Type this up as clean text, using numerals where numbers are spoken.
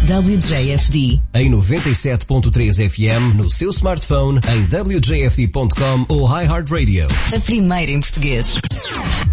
WJFD. Em 97.3 FM no seu smartphone, em wjfd.com ou iHeartRadio. A primeira em português.